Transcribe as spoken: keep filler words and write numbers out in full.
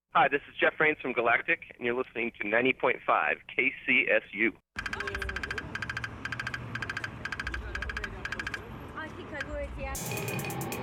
Hi, this is Jeff Rains from Galactic, and you're listening to ninety point five K C S U. Anche cagoeti, eh.